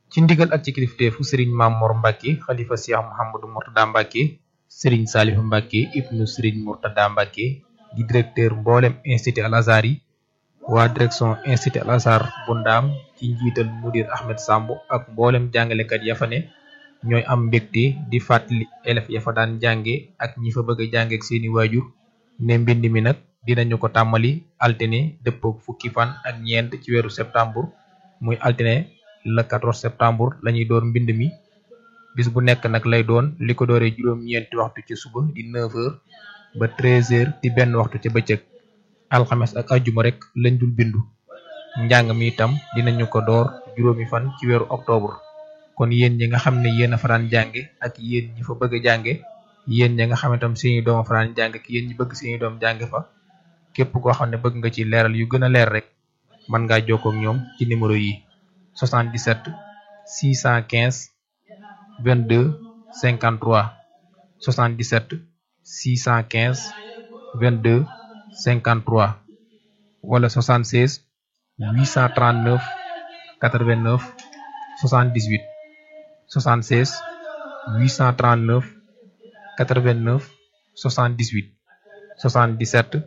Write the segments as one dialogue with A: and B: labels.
A: ci ndigal ak ci kilifteefu Serigne Mamor Mbacke xalifa Cheikh Mouhamadou Mourtada Mbacke Serigne Saliou Mbacke ibnu Serigne Mourtada Mbacke di directeur mboolem institut Al Azhar yi waa direction institut Al Azhar bu Ndaam ci njiital mudir Ahmed Samb ak mboolem jàngalekat ya fa ne ñooy am mbégte di fàttali élèves ya fa daan jànge ak ñi fa bëgg a jànge ak seeni waajur ne mbind mi nag dinañu ko tàmmali altine dëppook fukki fan ak ñeent ci weeru septembre muy altine le 14 septembre lañuy door mbind mi bis bu nekk nag lay doon li ko dooree juróom-ñeenti waxtu ci suba di 9h ba 13h di benn waxtu ca bëccëg alxames ak ajjuma rek lañ dul bindu njàng mi itam dinañu ko door juróomi fan ci weeru octobre kon yéen ñi nga xam ne yéen a faraan jànge ak yéen ñi fa bëgg a jànge yéen ñi nga xam ne tam seeni doom a faraan jànge ak yéen ñi bëgg seeni doom jànge fa képp koo xam ne bëgg nga ci leeral yu gën a leer rek mën ngaa jokkoo ak ñoom ci numéro yi 77 615 22 53 77 615 22 53 wala 76 839 89 78 76 839 89 78 77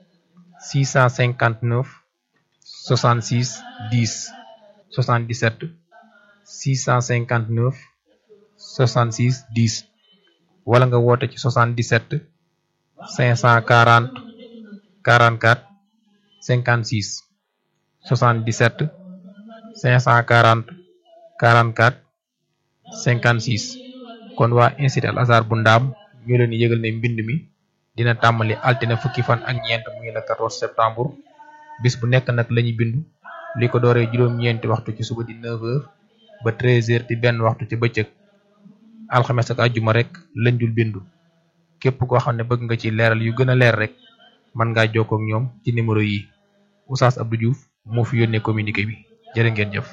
A: 659 66 10 77 659 66 10 wala nga woote ci 77 540 44 56 77 540 44 56 kon waa institut Al Azhar bu Ndaam ñu leen di yëgal ne mbind mi dina tàmbali altine fukki fan ak ñeent muy le 14 septembre bis bu nekk nag lañuy bindu li ko dooree juróom-ñeenti waxtu ci suba di 9h ba 13h di benn waxtu ci bëccëg alxames ak àjjuma rek lañ dul bindu képp koo xam ne bëgg nga ci leeral yu gën a leer rek mën ngaa jokkoo ak ñoom ci numéro yi Oustaz Abdou Diouf moo fi yónnee communiqué bi jërë ngeen jëf.